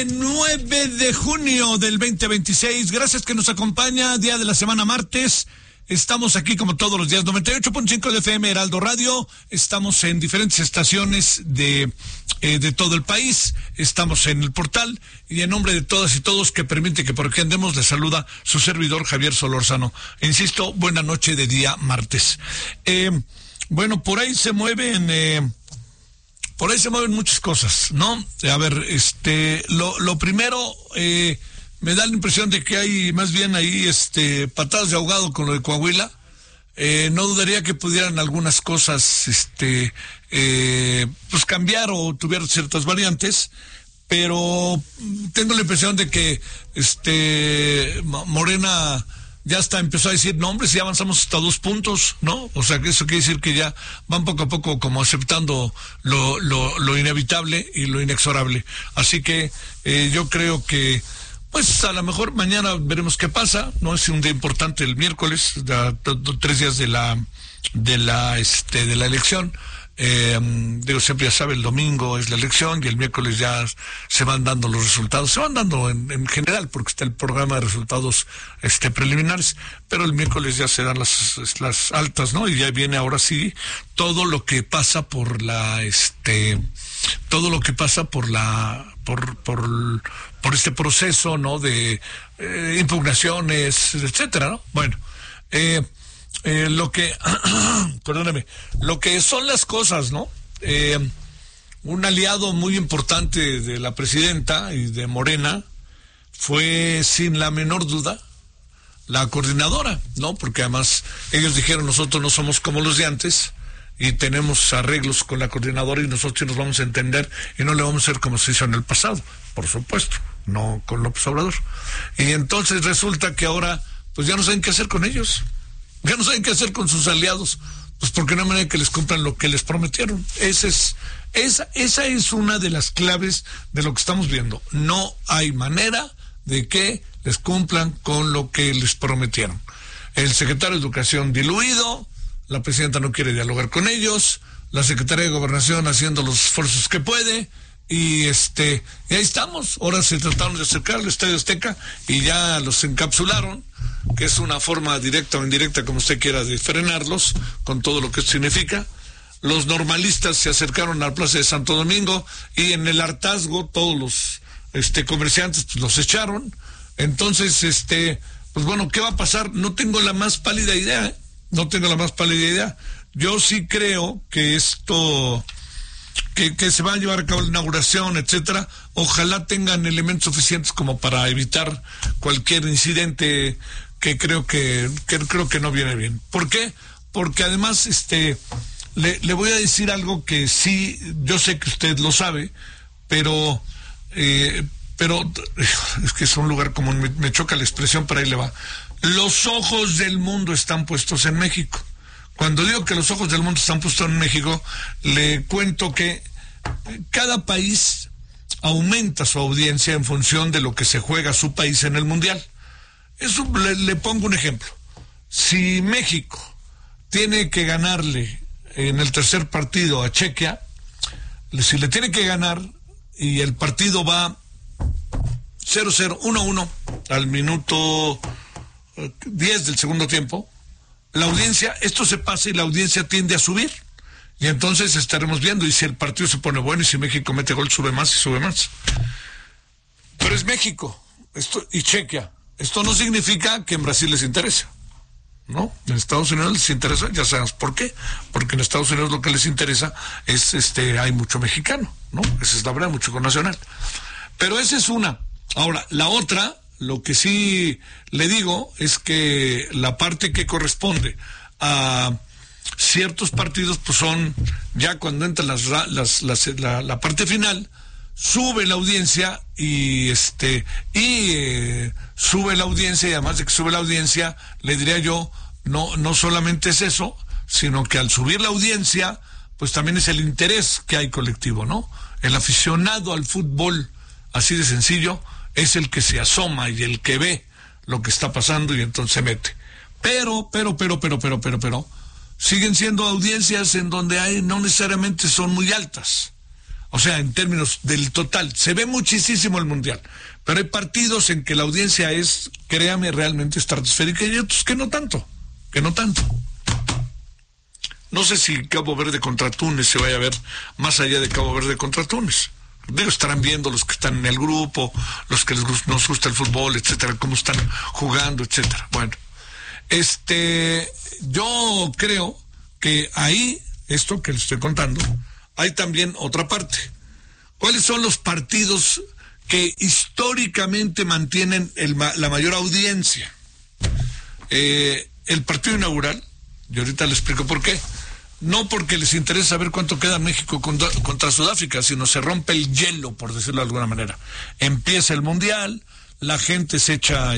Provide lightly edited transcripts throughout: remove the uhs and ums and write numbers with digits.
9 de junio del 2026. Gracias que nos acompaña, día de la semana martes. Estamos aquí como todos los días, 98.5 de FM Heraldo Radio. Estamos en diferentes estaciones de todo el país. Estamos en el portal y en nombre de todas y todos que permite que por aquí andemos, les saluda su servidor Javier Solórzano. Insisto, buena noche de día martes. Bueno, por ahí se mueven muchas cosas, ¿no? A ver, lo primero, me da la impresión de que hay más bien ahí, patadas de ahogado con lo de Coahuila. No dudaría que pudieran algunas cosas, pues cambiar o tuvieran ciertas variantes, pero tengo la impresión de que, Morena ya hasta empezó a decir, no hombre, si avanzamos hasta 2 puntos, ¿no? O sea, que eso quiere decir que ya van poco a poco como aceptando lo inevitable y lo inexorable. Así que yo creo que, pues a lo mejor mañana veremos qué pasa, ¿no? Es un día importante el miércoles, 3 días de la elección. Siempre ya sabe, el domingo es la elección y el miércoles ya se van dando los resultados, se van dando en general porque está el programa de resultados preliminares, pero el miércoles ya se dan las altas, ¿no? Y ya viene ahora sí todo lo que pasa por este proceso, ¿no? De impugnaciones, etcétera, ¿no? Bueno, lo que son las cosas, ¿no? Un aliado muy importante de la presidenta y de Morena fue, sin la menor duda, la coordinadora, ¿no? Porque además ellos dijeron, nosotros no somos como los de antes y tenemos arreglos con la coordinadora y nosotros sí nos vamos a entender y no le vamos a hacer como se hizo en el pasado, por supuesto, no con López Obrador. Y entonces resulta que ahora, pues ya no saben qué hacer con ellos. Ya no saben qué hacer con sus aliados, pues porque no hay manera que les cumplan lo que les prometieron. Esa es una de las claves de lo que estamos viendo. No hay manera de que les cumplan con lo que les prometieron. El secretario de Educación diluido, la presidenta no quiere dialogar con ellos, la secretaria de Gobernación haciendo los esfuerzos que puede, y ahí estamos. Ahora se trataron de acercar al Estadio Azteca y ya los encapsularon, que es una forma directa o indirecta, como usted quiera, de frenarlos, con todo lo que esto significa. Los normalistas se acercaron a la Plaza de Santo Domingo y en el hartazgo todos los comerciantes pues, los echaron. Entonces, pues bueno, ¿qué va a pasar? No tengo la más pálida idea, ¿eh? No tengo la más pálida idea. Yo sí creo que esto, que se va a llevar a cabo la inauguración, etcétera, ojalá tengan elementos suficientes como para evitar cualquier incidente que creo que no viene bien. ¿Por qué? Porque además le voy a decir algo que sí, yo sé que usted lo sabe, pero es que es un lugar común, me choca la expresión, pero ahí le va. Los ojos del mundo están puestos en México. Cuando digo que los ojos del mundo están puestos en México, le cuento que cada país aumenta su audiencia en función de lo que se juega su país en el mundial. Eso le pongo un ejemplo. Si México tiene que ganarle en el tercer partido a Chequia, si le tiene que ganar y el partido va 0-0, 1-1 al minuto 10 del segundo tiempo, la audiencia, esto se pasa y la audiencia tiende a subir. Y entonces estaremos viendo, y si el partido se pone bueno y si México mete gol, sube más y sube más. Pero es México y Chequia. Esto no significa que en Brasil les interesa, ¿no? En Estados Unidos les interesa, ya sabemos por qué. Porque en Estados Unidos lo que les interesa es, hay mucho mexicano, ¿no? Esa es la verdad, mucho connacional. Pero esa es una. Ahora, la otra, lo que sí le digo es que la parte que corresponde a ciertos partidos, pues son ya cuando entra la parte final, sube la audiencia y sube la audiencia, y además de que sube la audiencia, le diría yo, no solamente es eso, sino que al subir la audiencia, pues también es el interés que hay colectivo, ¿no? El aficionado al fútbol, así de sencillo, es el que se asoma y el que ve lo que está pasando y entonces se mete. Pero, siguen siendo audiencias en donde no necesariamente son muy altas. O sea, en términos del total, se ve muchísimo el Mundial, pero hay partidos en que la audiencia es, créame, realmente estratosférica y otros que no tanto. No sé si Cabo Verde contra Túnez se vaya a ver más allá de Cabo Verde contra Túnez. Digo, estarán viendo los que están en el grupo, los que nos gusta el fútbol, etcétera, cómo están jugando, etcétera. Bueno, yo creo que ahí, esto que les estoy contando, hay también otra parte. ¿Cuáles son los partidos que históricamente mantienen la mayor audiencia? El partido inaugural, y ahorita les explico por qué. No porque les interesa saber cuánto queda México contra Sudáfrica, sino se rompe el hielo, por decirlo de alguna manera. Empieza el Mundial, la gente se echa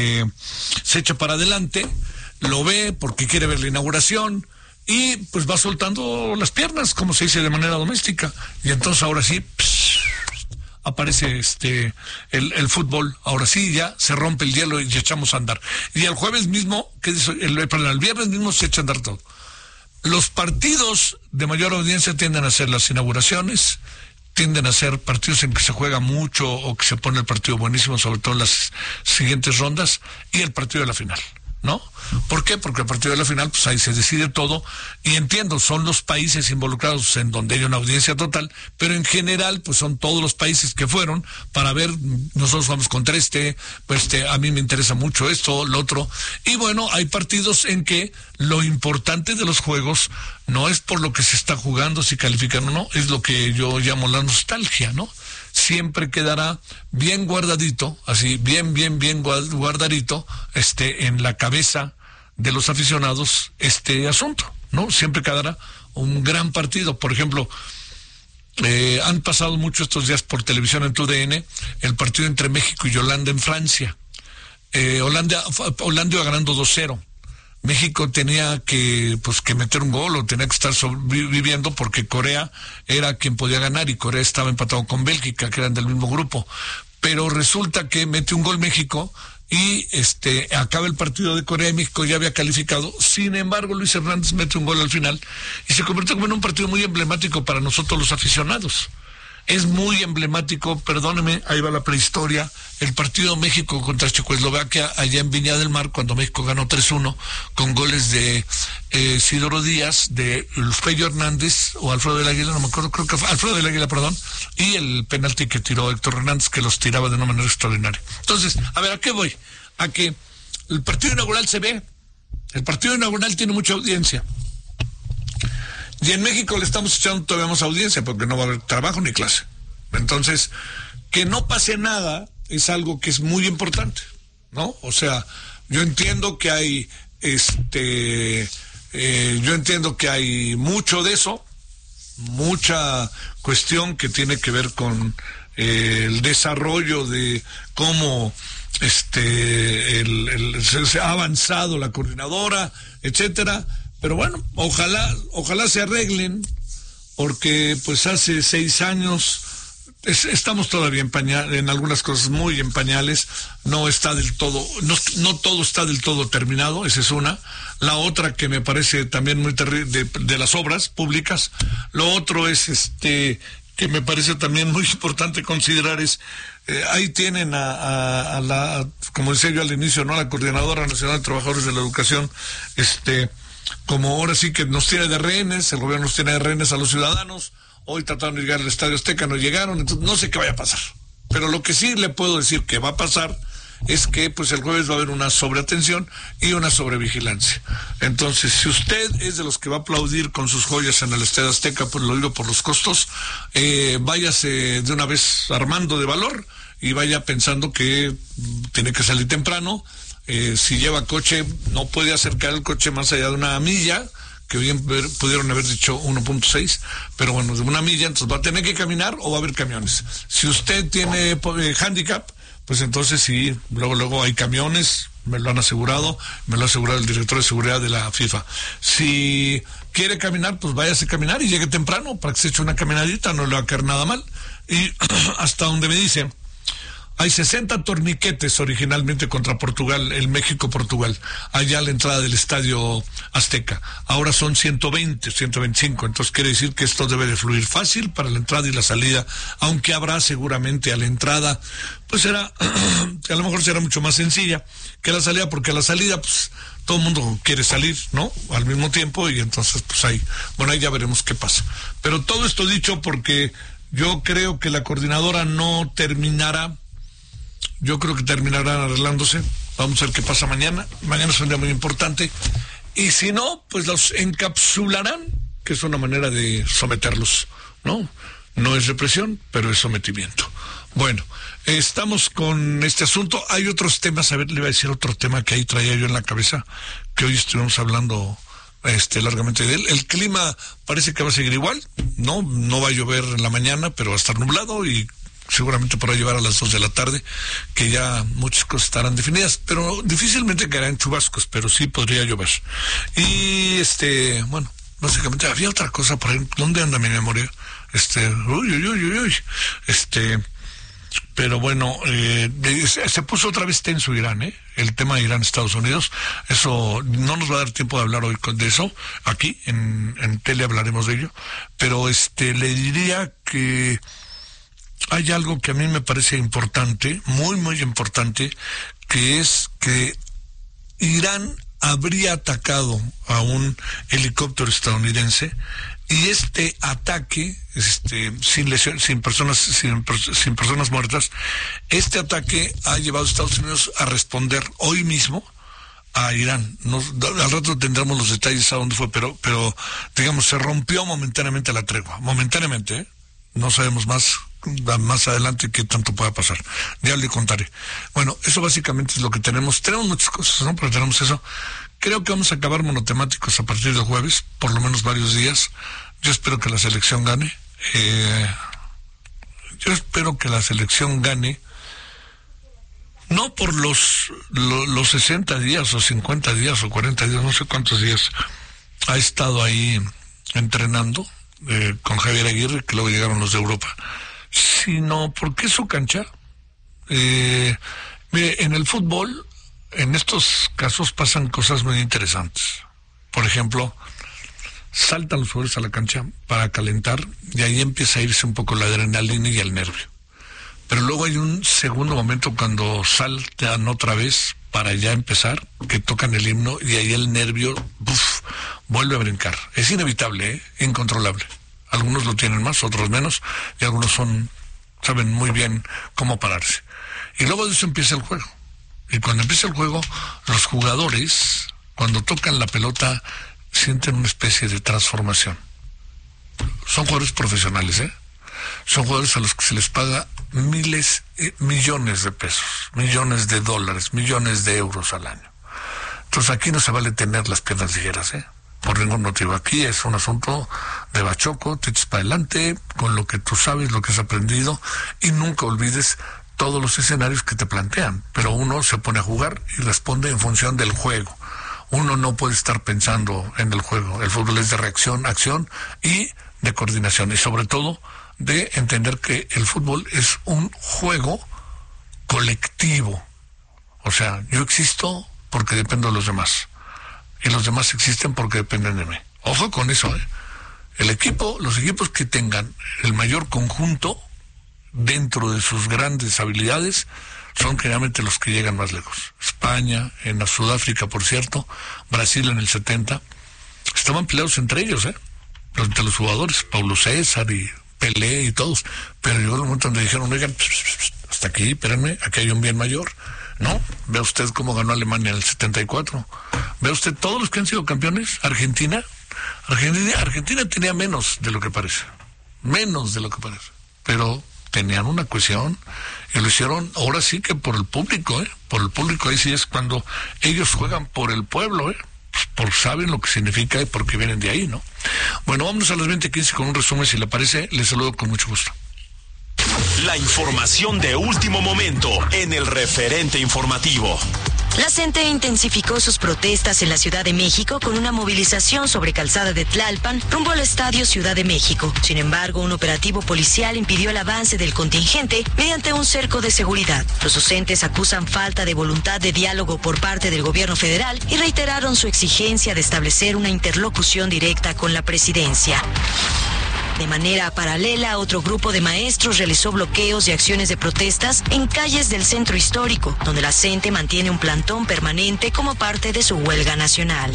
para adelante, lo ve porque quiere ver la inauguración y pues va soltando las piernas, como se dice de manera doméstica. Y entonces ahora sí aparece el fútbol, ahora sí ya se rompe el hielo y echamos a andar. Y el jueves mismo, el viernes mismo se echa a andar todo. Los partidos de mayor audiencia tienden a ser las inauguraciones, tienden a ser partidos en que se juega mucho o que se pone el partido buenísimo, sobre todo en las siguientes rondas, y el partido de la final, ¿no? ¿Por qué? Porque el partido de la final, pues ahí se decide todo, y entiendo, son los países involucrados en donde hay una audiencia total, pero en general, pues son todos los países que fueron para ver, nosotros vamos contra pues a mí me interesa mucho esto, lo otro, y bueno, hay partidos en que lo importante de los juegos no es por lo que se está jugando, si califican o no, es lo que yo llamo la nostalgia, ¿no? Siempre quedará bien guardadito, así, bien guardadito, en la cabeza de los aficionados este asunto, ¿no? Siempre quedará un gran partido. Por ejemplo, han pasado mucho estos días por televisión en TUDN el partido entre México y Holanda en Francia. Holanda iba ganando 2-0. México tenía que meter un gol o tenía que estar viviendo porque Corea era quien podía ganar y Corea estaba empatado con Bélgica, que eran del mismo grupo. Pero resulta que mete un gol México y acaba el partido de Corea y México ya había calificado. Sin embargo, Luis Hernández mete un gol al final y se convirtió como en un partido muy emblemático para nosotros los aficionados. Es muy emblemático, perdóneme, ahí va la prehistoria, el partido México contra Checoslovaquia allá en Viña del Mar, cuando México ganó 3-1, con goles de Isidoro Díaz, de Fello Hernández, o Alfredo del Águila, no me acuerdo, creo que fue Alfredo del Águila, perdón, y el penalti que tiró Héctor Hernández, que los tiraba de una manera extraordinaria. Entonces, a ver, ¿a qué voy? A que el partido inaugural se ve, el partido inaugural tiene mucha audiencia. Y en México le estamos echando todavía más audiencia porque no va a haber trabajo ni clase. Entonces, que no pase nada es algo que es muy importante, ¿no? O sea, yo entiendo que hay mucho de eso, mucha cuestión que tiene que ver con el desarrollo de cómo se ha avanzado la coordinadora, etcétera. Pero bueno, ojalá se arreglen, porque pues hace 6 años estamos todavía en algunas cosas muy en pañales, no está del todo, no todo está del todo terminado, esa es una. La otra que me parece también muy terrible, de las obras públicas, lo otro es que me parece también muy importante considerar es, ahí tienen a la, como decía yo al inicio, ¿no?, la Coordinadora Nacional de Trabajadores de la Educación, como ahora sí que nos tiene de rehenes, el gobierno nos tiene de rehenes a los ciudadanos. Hoy trataron de llegar al Estadio Azteca, no llegaron, entonces no sé qué vaya a pasar. Pero lo que sí le puedo decir que va a pasar es que pues el jueves va a haber una sobreatención y una sobrevigilancia. Entonces, si usted es de los que va a aplaudir con sus joyas en el Estadio Azteca, pues lo digo por los costos, váyase de una vez armando de valor y vaya pensando que tiene que salir temprano. Si lleva coche, no puede acercar el coche más allá de una milla, que bien pudieron haber dicho 1.6, pero bueno, de una milla, entonces va a tener que caminar o va a haber camiones. Si usted tiene handicap, pues entonces sí, luego hay camiones, me lo han asegurado, me lo ha asegurado el director de seguridad de la FIFA. Si quiere caminar, pues váyase a caminar y llegue temprano para que se eche una caminadita, no le va a caer nada mal. Y hasta donde me dice, Hay 60 torniquetes originalmente contra Portugal, el México-Portugal, allá a la entrada del Estadio Azteca. Ahora son 120, 125, entonces quiere decir que esto debe de fluir fácil para la entrada y la salida, aunque habrá seguramente a la entrada, pues será, a lo mejor será mucho más sencilla que la salida, porque a la salida, pues, todo el mundo quiere salir, ¿no? Al mismo tiempo, y entonces, pues ahí ya veremos qué pasa. Pero todo esto dicho porque yo creo que la coordinadora no terminará. Yo creo que terminarán arreglándose. Vamos a ver qué pasa mañana. Mañana es un día muy importante. Y si no, pues los encapsularán, que es una manera de someterlos, ¿no? No es represión, pero es sometimiento. Bueno, estamos con este asunto. Hay otros temas, a ver, le iba a decir otro tema que ahí traía yo en la cabeza, que hoy estuvimos hablando largamente de él. El clima parece que va a seguir igual, no va a llover en la mañana, pero va a estar nublado y seguramente podrá llevar a las 2 de la tarde, que ya muchas cosas estarán definidas, pero difícilmente caerán chubascos, pero sí podría llover. Y bueno, básicamente había otra cosa por ahí. ¿Dónde anda mi memoria? Pero bueno, se puso otra vez tenso Irán, el tema de Irán-Estados Unidos. Eso no nos va a dar tiempo de hablar hoy de eso. Aquí en tele hablaremos de ello, pero le diría que hay algo que a mí me parece importante, muy, muy importante, que es que Irán habría atacado a un helicóptero estadounidense, y este ataque, sin lesión, sin personas muertas, este ataque ha llevado a Estados Unidos a responder hoy mismo a Irán. Al rato tendremos los detalles a dónde fue, pero digamos, se rompió momentáneamente la tregua, momentáneamente, no sabemos más adelante qué tanto pueda pasar. Ya le contaré. Bueno, eso básicamente es lo que tenemos. Tenemos muchas cosas, ¿no? Pero tenemos eso. Creo que vamos a acabar monotemáticos a partir del jueves, por lo menos varios días. Yo espero que la selección gane. No por los 60 días o 50 días o 40 días, no sé cuántos días ha estado ahí entrenando con Javier Aguirre, que luego llegaron los de Europa, sino porque es su cancha. Mire, en el fútbol, en estos casos pasan cosas muy interesantes. Por ejemplo, saltan los jugadores a la cancha para calentar, y ahí empieza a irse un poco la adrenalina y el nervio. Pero luego hay un segundo momento cuando saltan otra vez para ya empezar, que tocan el himno, y ahí el nervio vuelve a brincar. Es inevitable, incontrolable. Algunos lo tienen más, otros menos, y algunos saben muy bien cómo pararse. Y luego de eso empieza el juego. Y cuando empieza el juego, los jugadores, cuando tocan la pelota, sienten una especie de transformación. Son jugadores profesionales, Son jugadores a los que se les paga miles, millones de pesos, millones de dólares, millones de euros al año. Entonces aquí no se vale tener las piernas ligeras, por ningún motivo. Aquí es un asunto de bachoco, te echas para adelante con lo que tú sabes, lo que has aprendido, y nunca olvides todos los escenarios que te plantean. Pero uno se pone a jugar y responde en función del juego. Uno no puede estar pensando en el juego. El fútbol es de reacción, acción y de coordinación, y sobre todo de entender que el fútbol es un juego colectivo. O sea, yo existo porque dependo de los demás, y los demás existen porque dependen de mí. Ojo con eso, los equipos que tengan el mayor conjunto dentro de sus grandes habilidades son generalmente los que llegan más lejos. España, en Sudáfrica, por cierto, Brasil en el 70, estaban peleados entre ellos, entre los jugadores, Paulo César y Pelé y todos, pero llegó el momento donde dijeron, oigan, hasta aquí, espérenme, aquí hay un bien mayor, ¿no? Vea usted cómo ganó Alemania en el 74, vea usted todos los que han sido campeones. Argentina tenía menos de lo que parece, pero tenían una cohesión, y lo hicieron ahora sí que por el público, ahí sí es cuando ellos juegan por el pueblo, saben lo que significa y porque vienen de ahí, ¿no? Bueno, vámonos a las 20:15 con un resumen, si le parece. Les saludo con mucho gusto. La información de último momento en el referente informativo. La CENTE intensificó sus protestas en la Ciudad de México con una movilización sobre Calzada de Tlalpan rumbo al Estadio Ciudad de México. Sin embargo, un operativo policial impidió el avance del contingente mediante un cerco de seguridad. Los docentes acusan falta de voluntad de diálogo por parte del gobierno federal y reiteraron su exigencia de establecer una interlocución directa con la presidencia. De manera paralela, otro grupo de maestros realizó bloqueos y acciones de protestas en calles del centro histórico, donde la CENTE mantiene un plantón permanente como parte de su huelga nacional.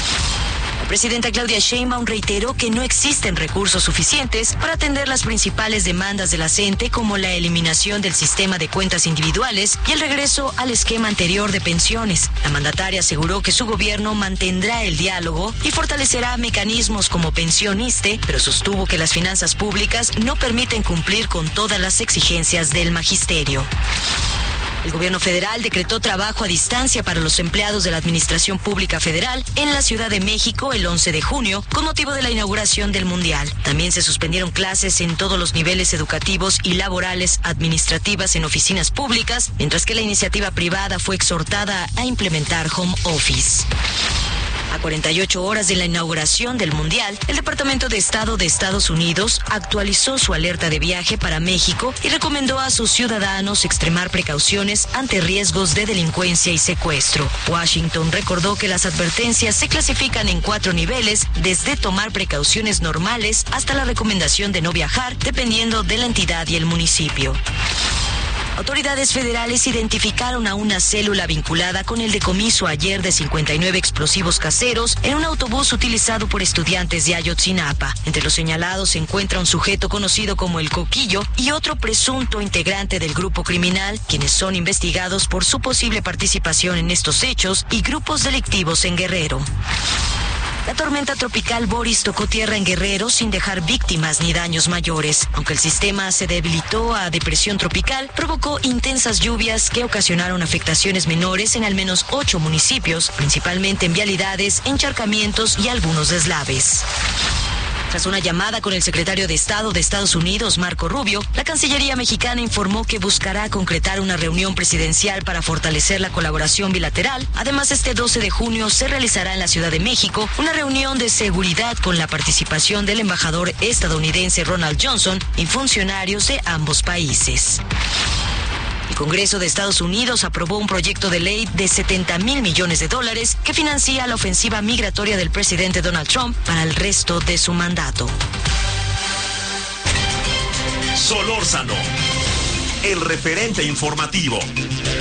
La presidenta Claudia Sheinbaum reiteró que no existen recursos suficientes para atender las principales demandas de la CENTE, como la eliminación del sistema de cuentas individuales y el regreso al esquema anterior de pensiones. La mandataria aseguró que su gobierno mantendrá el diálogo y fortalecerá mecanismos como Pensión ISSSTE, pero sostuvo que las finanzas públicas no permiten cumplir con todas las exigencias del magisterio. El gobierno federal decretó trabajo a distancia para los empleados de la Administración Pública Federal en la Ciudad de México el 11 de junio con motivo de la inauguración del Mundial. También se suspendieron clases en todos los niveles educativos y laborales administrativas en oficinas públicas, mientras que la iniciativa privada fue exhortada a implementar home office. A 48 horas de la inauguración del Mundial, el Departamento de Estado de Estados Unidos actualizó su alerta de viaje para México y recomendó a sus ciudadanos extremar precauciones ante riesgos de delincuencia y secuestro. Washington recordó que las advertencias se clasifican en 4 niveles, desde tomar precauciones normales hasta la recomendación de no viajar, dependiendo de la entidad y el municipio. Autoridades federales identificaron a una célula vinculada con el decomiso ayer de 59 explosivos caseros en un autobús utilizado por estudiantes de Ayotzinapa. Entre los señalados se encuentra un sujeto conocido como el Coquillo y otro presunto integrante del grupo criminal, quienes son investigados por su posible participación en estos hechos y grupos delictivos en Guerrero. La tormenta tropical Boris tocó tierra en Guerrero sin dejar víctimas ni daños mayores. Aunque el sistema se debilitó a depresión tropical, provocó intensas lluvias que ocasionaron afectaciones menores en al menos 8 municipios, principalmente en vialidades, encharcamientos y algunos deslaves. Tras una llamada con el secretario de Estado de Estados Unidos, Marco Rubio, la Cancillería mexicana informó que buscará concretar una reunión presidencial para fortalecer la colaboración bilateral. Además, este 12 de junio se realizará en la Ciudad de México una reunión de seguridad con la participación del embajador estadounidense Ronald Johnson y funcionarios de ambos países. El Congreso de Estados Unidos aprobó un proyecto de ley de $70,000 millones que financia la ofensiva migratoria del presidente Donald Trump para el resto de su mandato. Solórzano, el referente informativo.